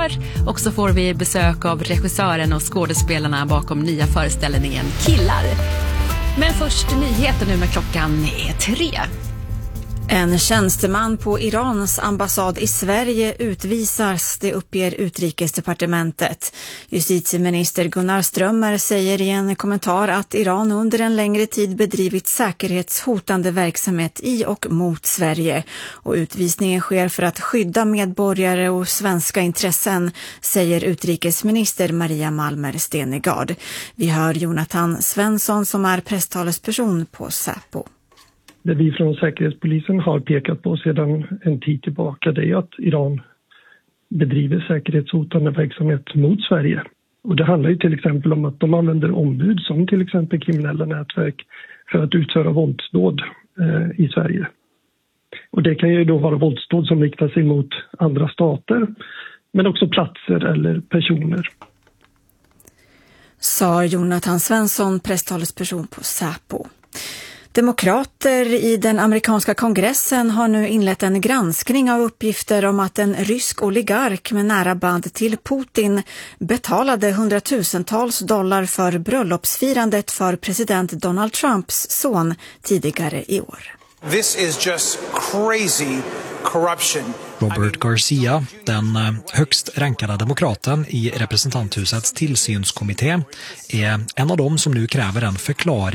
år. Och så får vi besök av regissören och skådespelarna bakom nya föreställningen Killar. Men först nyheter nu med klockan är 3. En tjänsteman på Irans ambassad i Sverige utvisas, det uppger Utrikesdepartementet. Justitieminister Gunnar Strömmer säger i en kommentar att Iran under en längre tid bedrivit säkerhetshotande verksamhet i och mot Sverige. Och utvisningen sker för att skydda medborgare och svenska intressen, säger utrikesminister Maria Malmer Stenegard. Vi hör Jonathan Svensson som är presstalesperson på Säpo. Det vi från Säkerhetspolisen har pekat på sedan en tid tillbaka, det är att Iran bedriver säkerhetshotande verksamhet mot Sverige. Och det handlar ju till exempel om att de använder ombud som till exempel kriminella nätverk för att utföra våldsdåd i Sverige. Och det kan ju då vara våldsdåd som riktar sig mot andra stater, men också platser eller personer. Sa Jonathan Svensson, presstalesperson på Säpo. Demokrater i den amerikanska kongressen har nu inlett en granskning av uppgifter om att en rysk oligark med nära band till Putin betalade hundratusentals dollar för bröllopsfirandet för president Donald Trumps son tidigare i år. This is just crazy corruption. Robert Garcia, den högst rankade demokraten i representanthusets tillsynskommitté, är en av dem som nu kräver en förklaring